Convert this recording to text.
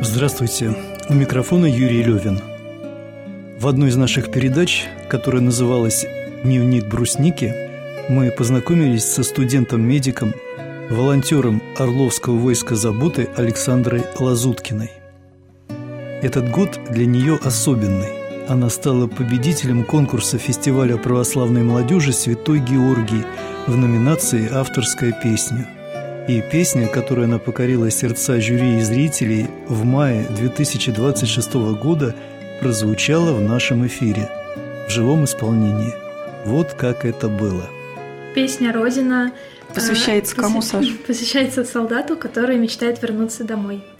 Здравствуйте, у микрофона Юрий Левин. В одной из наших передач, которая называлась «Дневник брусники», мы познакомились со студентом-медиком, волонтером Орловского войска заботы Александрой Лазуткиной. Этот год для нее особенный. Она стала победителем конкурса фестиваля православной молодежи «Святой Георгий» в номинации «Авторская песня». И песня, которой она покорила сердца жюри и зрителей в мае 2026 года, прозвучала в нашем эфире в живом исполнении. Вот как это было. Песня «Родина» посвящается кому, Саша? Посвящается солдату, который мечтает вернуться домой.